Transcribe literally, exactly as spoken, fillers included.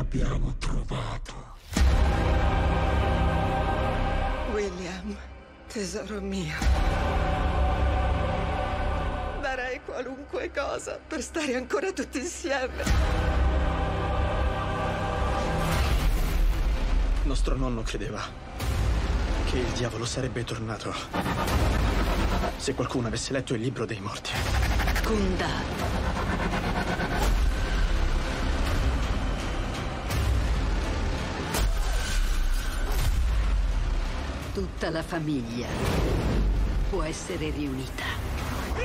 l'abbiamo trovato. William, tesoro mio, darei qualunque cosa per stare ancora tutti insieme. Nostro nonno credeva che il diavolo sarebbe tornato se qualcuno avesse letto il libro dei morti. Kunda. Tutta la famiglia può essere riunita.